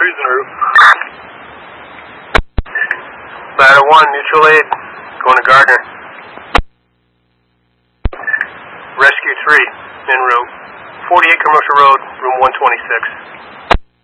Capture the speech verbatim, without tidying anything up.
three's en route. Ladder one, mutual aid, going to Gardner. Rescue three, en route. forty-eight Commercial Road, room one twenty-six.